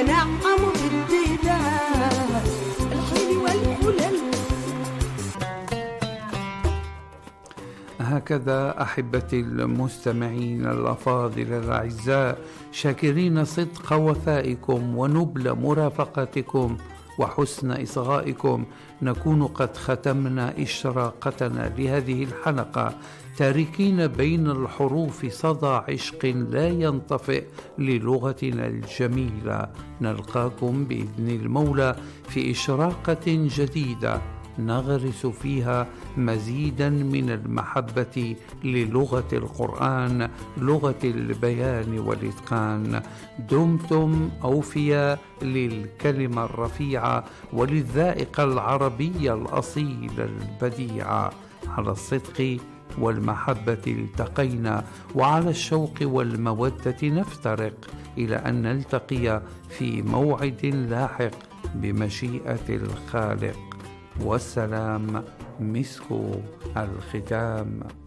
يتنعم بالدلال الخير والحلل. هكذا أحبتي المستمعين الأفاضل الأعزاء، شاكرين صدق وفائكم ونبل مرافقتكم وحسن إصغائكم، نكون قد ختمنا إشراقتنا لهذه الحلقة، تاركين بين الحروف صدى عشق لا ينطفئ للغتنا الجميلة. نلقاكم بإذن المولى في إشراقة جديدة نغرس فيها مزيدا من المحبة للغة القرآن، لغة البيان والإتقان. دمتم أوفياء للكلمة الرفيعة وللذائقة العربية الأصيلة البديعة. على الصدق والمحبة التقينا، وعلى الشوق والمودة نفترق، إلى أن نلتقي في موعد لاحق بمشيئة الخالق. والسلام مسك الختام.